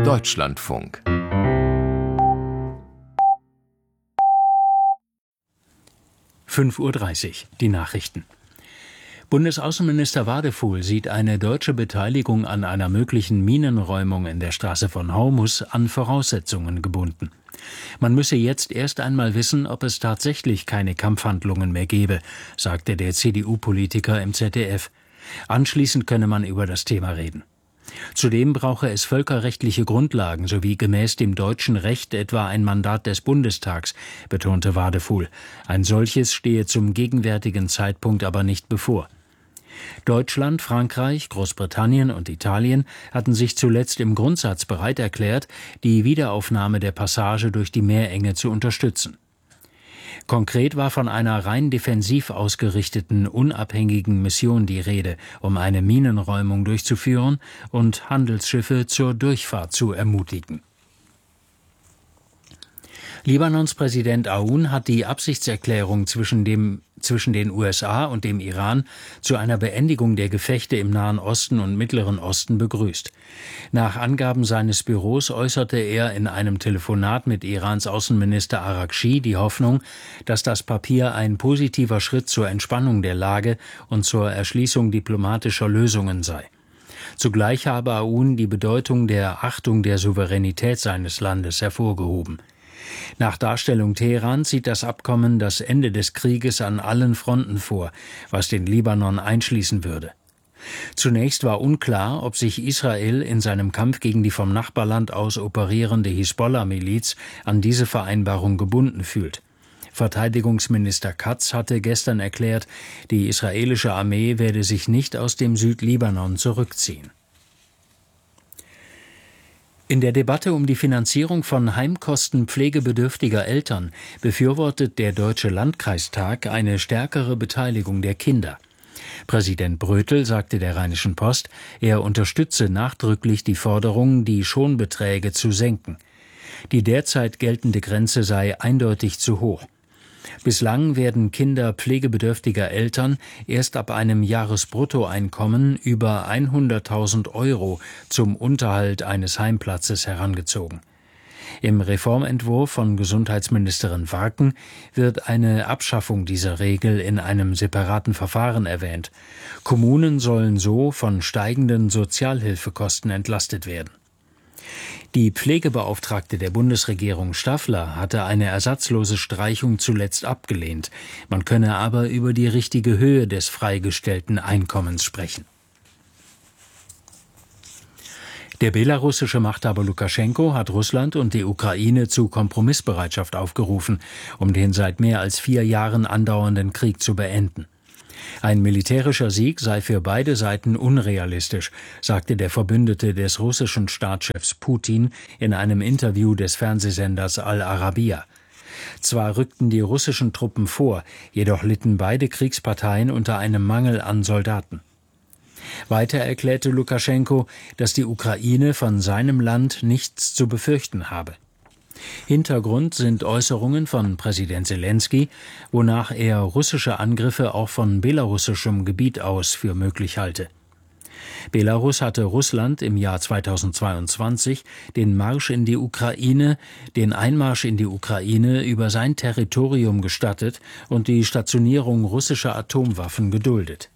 Deutschlandfunk. (5:30 Uhr), die Nachrichten. Bundesaußenminister Wadefuhl sieht eine deutsche Beteiligung an einer möglichen Minenräumung in der Straße von Hormuz an Voraussetzungen gebunden. Man müsse jetzt erst einmal wissen, ob es tatsächlich keine Kampfhandlungen mehr gebe, sagte der CDU-Politiker im ZDF. Anschließend könne man über das Thema reden. Zudem brauche es völkerrechtliche Grundlagen sowie gemäß dem deutschen Recht etwa ein Mandat des Bundestags, betonte Wadefuhl. Ein solches stehe zum gegenwärtigen Zeitpunkt aber nicht bevor. Deutschland, Frankreich, Großbritannien und Italien hatten sich zuletzt im Grundsatz bereit erklärt, die Wiederaufnahme der Passage durch die Meerenge zu unterstützen. Konkret war von einer rein defensiv ausgerichteten, unabhängigen Mission die Rede, um eine Minenräumung durchzuführen und Handelsschiffe zur Durchfahrt zu ermutigen. Libanons Präsident Aoun hat die Absichtserklärung zwischen den USA und dem Iran zu einer Beendigung der Gefechte im Nahen Osten und Mittleren Osten begrüßt. Nach Angaben seines Büros äußerte er in einem Telefonat mit Irans Außenminister Araghchi die Hoffnung, dass das Papier ein positiver Schritt zur Entspannung der Lage und zur Erschließung diplomatischer Lösungen sei. Zugleich habe Aoun die Bedeutung der Achtung der Souveränität seines Landes hervorgehoben. Nach Darstellung Teherans sieht das Abkommen das Ende des Krieges an allen Fronten vor, was den Libanon einschließen würde. Zunächst war unklar, ob sich Israel in seinem Kampf gegen die vom Nachbarland aus operierende Hisbollah-Miliz an diese Vereinbarung gebunden fühlt. Verteidigungsminister Katz hatte gestern erklärt, die israelische Armee werde sich nicht aus dem Südlibanon zurückziehen. In der Debatte um die Finanzierung von Heimkosten pflegebedürftiger Eltern befürwortet der Deutsche Landkreistag eine stärkere Beteiligung der Kinder. Präsident Brötel sagte der Rheinischen Post, er unterstütze nachdrücklich die Forderung, die Schonbeträge zu senken. Die derzeit geltende Grenze sei eindeutig zu hoch. Bislang werden Kinder pflegebedürftiger Eltern erst ab einem Jahresbruttoeinkommen über 100.000 € zum Unterhalt eines Heimplatzes herangezogen. Im Reformentwurf von Gesundheitsministerin Warken wird eine Abschaffung dieser Regel in einem separaten Verfahren erwähnt. Kommunen sollen so von steigenden Sozialhilfekosten entlastet werden. Die Pflegebeauftragte der Bundesregierung Staffler hatte eine ersatzlose Streichung zuletzt abgelehnt. Man könne aber über die richtige Höhe des freigestellten Einkommens sprechen. Der belarussische Machthaber Lukaschenko hat Russland und die Ukraine zu Kompromissbereitschaft aufgerufen, um den seit mehr als 4 Jahren andauernden Krieg zu beenden. Ein militärischer Sieg sei für beide Seiten unrealistisch, sagte der Verbündete des russischen Staatschefs Putin in einem Interview des Fernsehsenders Al Arabiya. Zwar rückten die russischen Truppen vor, jedoch litten beide Kriegsparteien unter einem Mangel an Soldaten. Weiter erklärte Lukaschenko, dass die Ukraine von seinem Land nichts zu befürchten habe. Hintergrund sind Äußerungen von Präsident Selenskyj, wonach er russische Angriffe auch von belarussischem Gebiet aus für möglich halte. Belarus hatte Russland im Jahr 2022 den Einmarsch in die Ukraine über sein Territorium gestattet und die Stationierung russischer Atomwaffen geduldet.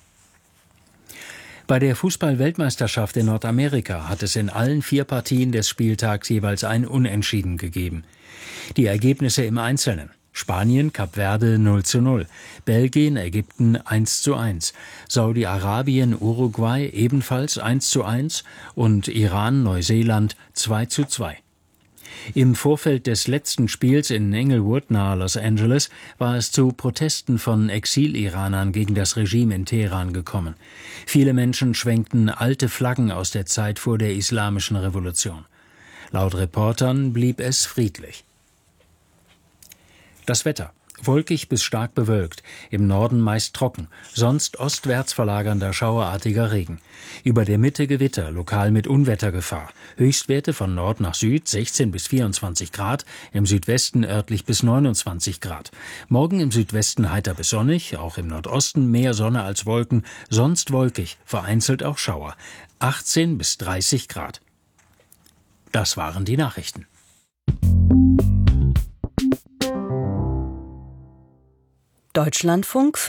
Bei der Fußball-Weltmeisterschaft in Nordamerika hat es in allen 4 Partien des Spieltags jeweils ein Unentschieden gegeben. Die Ergebnisse im Einzelnen: Spanien, Kap Verde 0:0, Belgien, Ägypten 1:1, Saudi-Arabien, Uruguay ebenfalls 1:1 und Iran, Neuseeland 2:2. Im Vorfeld des letzten Spiels in Englewood nahe Los Angeles war es zu Protesten von Exil-Iranern gegen das Regime in Teheran gekommen. Viele Menschen schwenkten alte Flaggen aus der Zeit vor der Islamischen Revolution. Laut Reportern blieb es friedlich. Das Wetter: wolkig bis stark bewölkt, im Norden meist trocken, sonst ostwärts verlagernder schauerartiger Regen. Über der Mitte Gewitter, lokal mit Unwettergefahr. Höchstwerte von Nord nach Süd 16 bis 24 Grad, im Südwesten örtlich bis 29 Grad. Morgen im Südwesten heiter bis sonnig, auch im Nordosten mehr Sonne als Wolken, sonst wolkig, vereinzelt auch Schauer. 18 bis 30 Grad. Das waren die Nachrichten. Deutschlandfunk,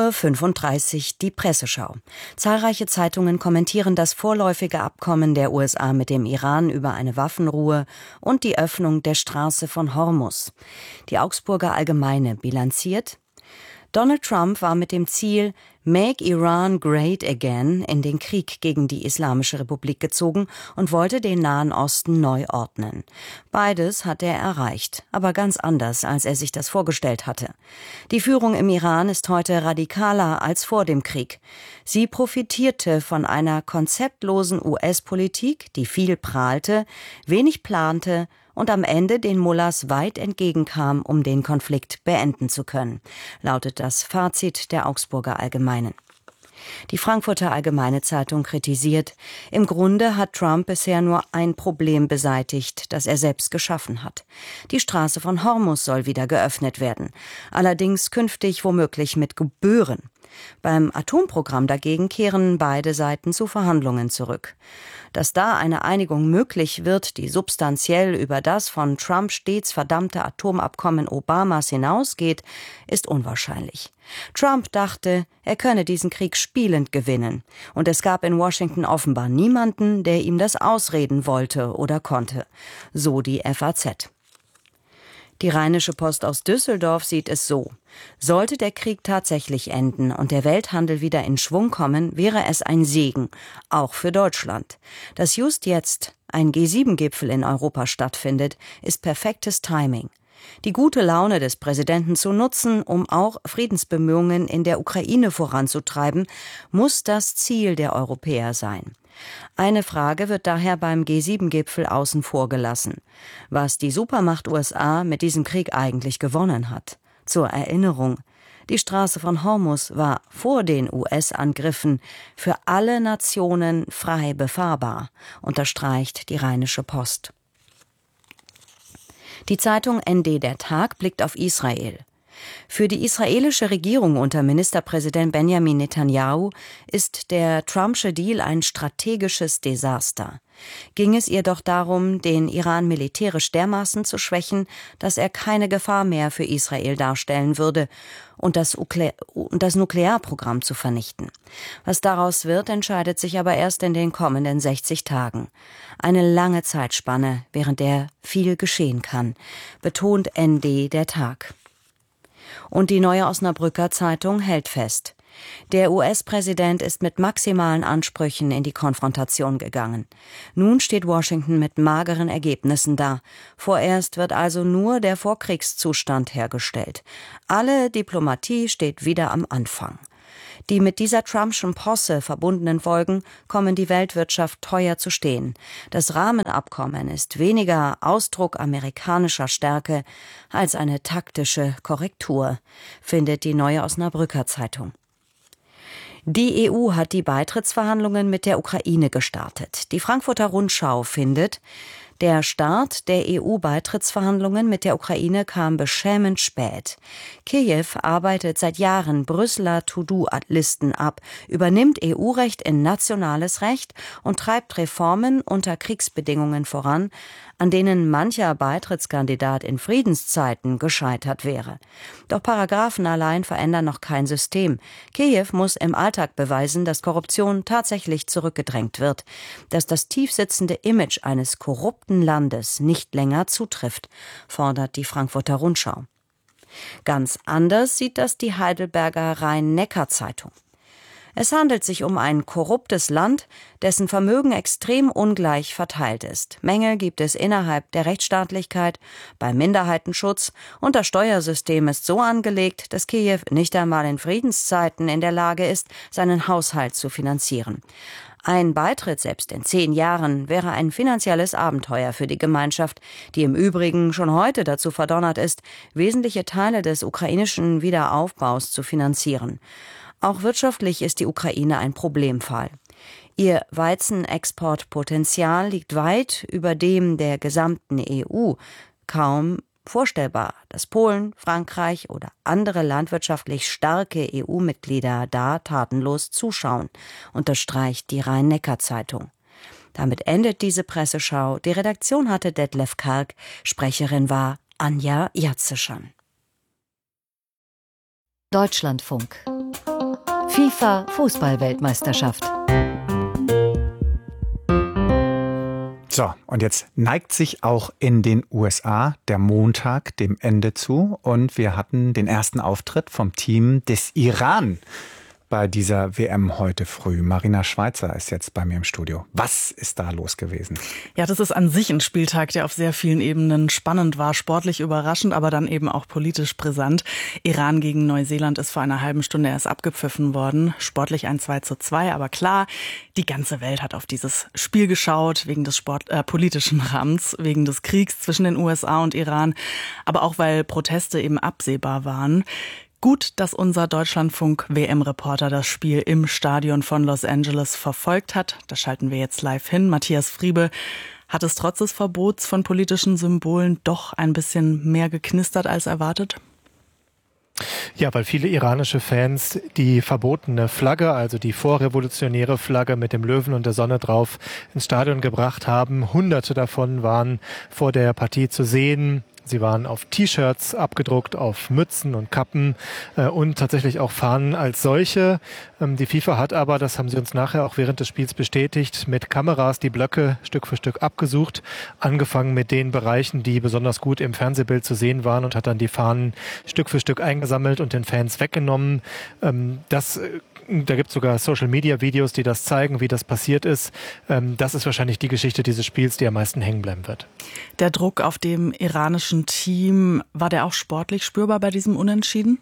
5:35 Uhr, die Presseschau. Zahlreiche Zeitungen kommentieren das vorläufige Abkommen der USA mit dem Iran über eine Waffenruhe und die Öffnung der Straße von Hormuz. Die Augsburger Allgemeine bilanziert: Donald Trump war mit dem Ziel Make Iran Great Again in den Krieg gegen die Islamische Republik gezogen und wollte den Nahen Osten neu ordnen. Beides hat er erreicht, aber ganz anders, als er sich das vorgestellt hatte. Die Führung im Iran ist heute radikaler als vor dem Krieg. Sie profitierte von einer konzeptlosen US-Politik, die viel prahlte, wenig plante und am Ende den Mullahs weit entgegenkam, um den Konflikt beenden zu können, lautet das Fazit der Augsburger Allgemeinen. Die Frankfurter Allgemeine Zeitung kritisiert: Im Grunde hat Trump bisher nur ein Problem beseitigt, das er selbst geschaffen hat. Die Straße von Hormuz soll wieder geöffnet werden, allerdings künftig womöglich mit Gebühren. Beim Atomprogramm dagegen kehren beide Seiten zu Verhandlungen zurück. Dass da eine Einigung möglich wird, die substanziell über das von Trump stets verdammte Atomabkommen Obamas hinausgeht, ist unwahrscheinlich. Trump dachte, er könne diesen Krieg spielend gewinnen. Und es gab in Washington offenbar niemanden, der ihm das ausreden wollte oder konnte. So die FAZ. Die Rheinische Post aus Düsseldorf sieht es so: Sollte der Krieg tatsächlich enden und der Welthandel wieder in Schwung kommen, wäre es ein Segen, auch für Deutschland. Dass just jetzt ein G7-Gipfel in Europa stattfindet, ist perfektes Timing. Die gute Laune des Präsidenten zu nutzen, um auch Friedensbemühungen in der Ukraine voranzutreiben, muss das Ziel der Europäer sein. Eine Frage wird daher beim G7-Gipfel außen vor gelassen: Was die Supermacht USA mit diesem Krieg eigentlich gewonnen hat. Zur Erinnerung: Die Straße von Hormuz war vor den US-Angriffen für alle Nationen frei befahrbar, unterstreicht die Rheinische Post. Die Zeitung ND Der Tag blickt auf Israel. Für die israelische Regierung unter Ministerpräsident Benjamin Netanyahu ist der Trumpsche Deal ein strategisches Desaster. Ging es ihr doch darum, den Iran militärisch dermaßen zu schwächen, dass er keine Gefahr mehr für Israel darstellen würde und das Nuklearprogramm zu vernichten. Was daraus wird, entscheidet sich aber erst in den kommenden 60 Tagen. Eine lange Zeitspanne, während der viel geschehen kann, betont ND Der Tag. Und die Neue Osnabrücker Zeitung hält fest: Der US-Präsident ist mit maximalen Ansprüchen in die Konfrontation gegangen. Nun steht Washington mit mageren Ergebnissen da. Vorerst wird also nur der Vorkriegszustand hergestellt. Alle Diplomatie steht wieder am Anfang. Die mit dieser Trumpschen Posse verbundenen Folgen kommen die Weltwirtschaft teuer zu stehen. Das Rahmenabkommen ist weniger Ausdruck amerikanischer Stärke als eine taktische Korrektur, findet die Neue Osnabrücker Zeitung. Die EU hat die Beitrittsverhandlungen mit der Ukraine gestartet. Die Frankfurter Rundschau findet: Der Start der EU-Beitrittsverhandlungen mit der Ukraine kam beschämend spät. Kiew arbeitet seit Jahren Brüsseler To-Do-Listen ab, übernimmt EU-Recht in nationales Recht und treibt Reformen unter Kriegsbedingungen voran, an denen mancher Beitrittskandidat in Friedenszeiten gescheitert wäre. Doch Paragraphen allein verändern noch kein System. Kiew muss im Alltag beweisen, dass Korruption tatsächlich zurückgedrängt wird, dass das tiefsitzende Image eines korrupten Landes nicht länger zutrifft, fordert die Frankfurter Rundschau. Ganz anders sieht das die Heidelberger Rhein-Neckar-Zeitung. Es handelt sich um ein korruptes Land, dessen Vermögen extrem ungleich verteilt ist. Mängel gibt es innerhalb der Rechtsstaatlichkeit, beim Minderheitenschutz, und das Steuersystem ist so angelegt, dass Kiew nicht einmal in Friedenszeiten in der Lage ist, seinen Haushalt zu finanzieren. Ein Beitritt selbst in 10 Jahren wäre ein finanzielles Abenteuer für die Gemeinschaft, die im Übrigen schon heute dazu verdonnert ist, wesentliche Teile des ukrainischen Wiederaufbaus zu finanzieren. Auch wirtschaftlich ist die Ukraine ein Problemfall. Ihr Weizenexportpotenzial liegt weit über dem der gesamten EU. Kaum vorstellbar, dass Polen, Frankreich oder andere landwirtschaftlich starke EU-Mitglieder da tatenlos zuschauen, unterstreicht die Rhein-Neckar-Zeitung. Damit endet diese Presseschau. Die Redaktion hatte Detlef Karg, Sprecherin war Anja Jatzeschan. Deutschlandfunk. FIFA Fußball-Weltmeisterschaft. So, und jetzt neigt sich auch in den USA der Montag dem Ende zu und wir hatten den ersten Auftritt vom Team des Iran bei dieser WM heute früh. Marina Schweizer ist jetzt bei mir im Studio. Was ist da los gewesen? Ja, das ist an sich ein Spieltag, der auf sehr vielen Ebenen spannend war, sportlich überraschend, aber dann eben auch politisch brisant. Iran gegen Neuseeland ist vor einer halben Stunde erst abgepfiffen worden. Sportlich ein 2:2, aber klar, die ganze Welt hat auf dieses Spiel geschaut, wegen des politischen Rahmens, wegen des Kriegs zwischen den USA und Iran, aber auch weil Proteste eben absehbar waren. Gut, dass unser Deutschlandfunk-WM-Reporter das Spiel im Stadion von Los Angeles verfolgt hat. Da schalten wir jetzt live hin. Matthias Friebe, hat es trotz des Verbots von politischen Symbolen doch ein bisschen mehr geknistert als erwartet? Ja, weil viele iranische Fans die verbotene Flagge, also die vorrevolutionäre Flagge mit dem Löwen und der Sonne drauf, ins Stadion gebracht haben. Hunderte davon waren vor der Partie zu sehen. Sie waren auf T-Shirts abgedruckt, auf Mützen und Kappen und tatsächlich auch Fahnen als solche. Die FIFA hat aber, das haben sie uns nachher auch während des Spiels bestätigt, mit Kameras die Blöcke Stück für Stück abgesucht, angefangen mit den Bereichen, die besonders gut im Fernsehbild zu sehen waren und hat dann die Fahnen Stück für Stück eingesammelt und den Fans weggenommen. Da gibt es sogar Social-Media-Videos, die das zeigen, wie das passiert ist. Das ist wahrscheinlich die Geschichte dieses Spiels, die am meisten hängen bleiben wird. Der Druck auf dem iranischen Team, war der auch sportlich spürbar bei diesem Unentschieden?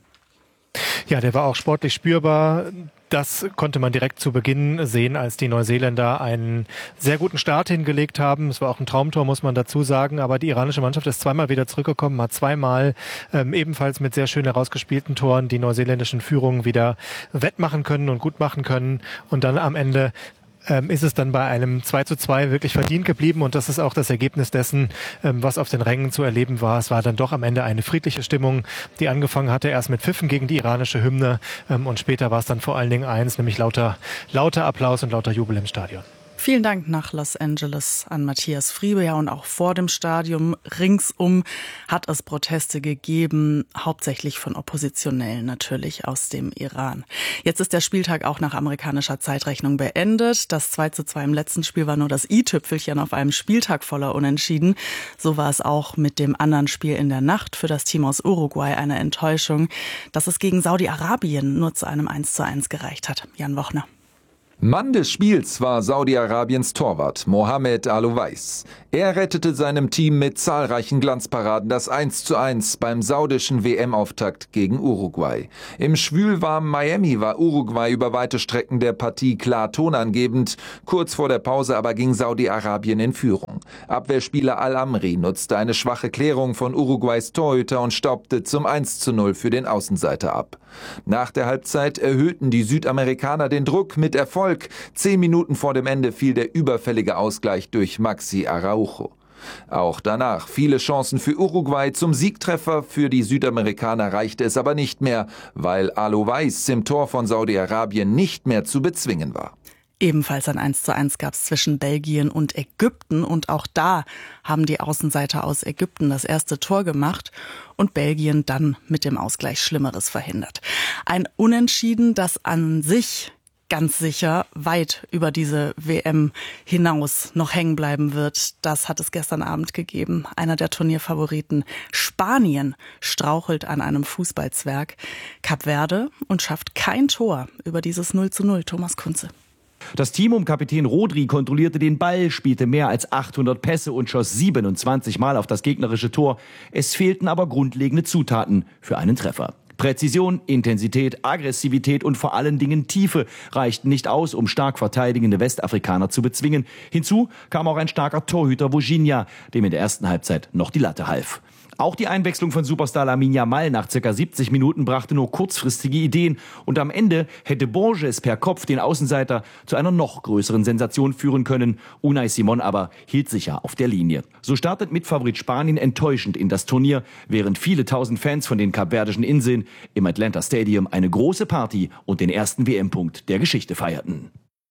Ja, der war auch sportlich spürbar. Das konnte man direkt zu Beginn sehen, als die Neuseeländer einen sehr guten Start hingelegt haben. Es war auch ein Traumtor, muss man dazu sagen. Aber die iranische Mannschaft ist zweimal wieder zurückgekommen, hat zweimal ebenfalls mit sehr schön herausgespielten Toren die neuseeländischen Führungen wieder wettmachen können und gut machen können. Und dann am Ende ist es dann bei einem 2:2 wirklich verdient geblieben und das ist auch das Ergebnis dessen, was auf den Rängen zu erleben war. Es war dann doch am Ende eine friedliche Stimmung, die angefangen hatte erst mit Pfiffen gegen die iranische Hymne und später war es dann vor allen Dingen eins, nämlich lauter Applaus und lauter Jubel im Stadion. Vielen Dank nach Los Angeles an Matthias Friebe. Ja, und auch vor dem Stadion ringsum hat es Proteste gegeben, hauptsächlich von Oppositionellen natürlich aus dem Iran. Jetzt ist der Spieltag auch nach amerikanischer Zeitrechnung beendet. Das 2:2 im letzten Spiel war nur das i-Tüpfelchen auf einem Spieltag voller Unentschieden. So war es auch mit dem anderen Spiel in der Nacht. Für das Team aus Uruguay eine Enttäuschung, dass es gegen Saudi-Arabien nur zu einem 1:1 gereicht hat. Jan Wochner. Mann des Spiels war Saudi-Arabiens Torwart Mohamed Al-Owais. Er rettete seinem Team mit zahlreichen Glanzparaden das 1:1 beim saudischen WM-Auftakt gegen Uruguay. Im schwülwarmen Miami war Uruguay über weite Strecken der Partie klar tonangebend. Kurz vor der Pause aber ging Saudi-Arabien in Führung. Abwehrspieler Al-Amri nutzte eine schwache Klärung von Uruguays Torhüter und staubte zum 1:0 für den Außenseiter ab. Nach der Halbzeit erhöhten die Südamerikaner den Druck mit Erfolg. 10 Minuten vor dem Ende fiel der überfällige Ausgleich durch Maxi Araujo. Auch danach viele Chancen für Uruguay. Zum Siegtreffer für die Südamerikaner reichte es aber nicht mehr, weil Al-Owais im Tor von Saudi-Arabien nicht mehr zu bezwingen war. Ebenfalls ein 1:1 gab es zwischen Belgien und Ägypten und auch da haben die Außenseiter aus Ägypten das erste Tor gemacht und Belgien dann mit dem Ausgleich Schlimmeres verhindert. Ein Unentschieden, das an sich ganz sicher weit über diese WM hinaus noch hängen bleiben wird. Das hat es gestern Abend gegeben. Einer der Turnierfavoriten, Spanien, strauchelt an einem Fußballzwerg. Kap Verde und schafft kein Tor über dieses 0:0. Thomas Kunze. Das Team um Kapitän Rodri kontrollierte den Ball, spielte mehr als 800 Pässe und schoss 27 Mal auf das gegnerische Tor. Es fehlten aber grundlegende Zutaten für einen Treffer. Präzision, Intensität, Aggressivität und vor allen Dingen Tiefe reichten nicht aus, um stark verteidigende Westafrikaner zu bezwingen. Hinzu kam auch ein starker Torhüter Virginia, dem in der ersten Halbzeit noch die Latte half. Auch die Einwechslung von Superstar Lamine Yamal nach ca. 70 Minuten brachte nur kurzfristige Ideen und am Ende hätte Borges per Kopf den Außenseiter zu einer noch größeren Sensation führen können. Unai Simon aber hielt sicher auf der Linie. So startet Mitfavorit Spanien enttäuschend in das Turnier, während viele tausend Fans von den kapverdischen Inseln im Atlanta Stadium eine große Party und den ersten WM-Punkt der Geschichte feierten.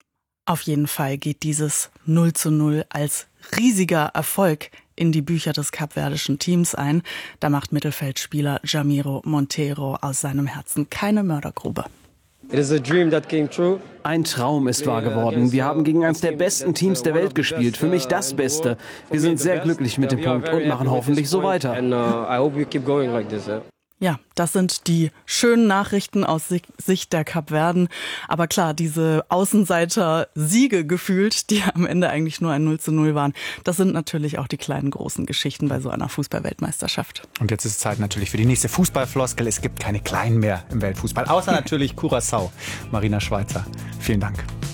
Auf jeden Fall geht dieses 0:0 als riesiger Erfolg in die Bücher des kapverdischen Teams ein. Da macht Mittelfeldspieler Jamiro Monteiro aus seinem Herzen keine Mördergrube. Ein Traum ist wahr geworden. Wir haben gegen eines der besten Teams der Welt gespielt. Für mich das Beste. Wir sind sehr glücklich mit dem Punkt und machen hoffentlich so weiter. Ja, das sind die schönen Nachrichten aus Sicht der Kapverden. Aber klar, diese Außenseiter-Siege gefühlt, die am Ende eigentlich nur ein 0:0 waren, das sind natürlich auch die kleinen, großen Geschichten bei so einer Fußball-Weltmeisterschaft. Und jetzt ist es Zeit natürlich für die nächste Fußballfloskel. Es gibt keine Kleinen mehr im Weltfußball, außer natürlich Curaçao. Marina Schweizer, vielen Dank.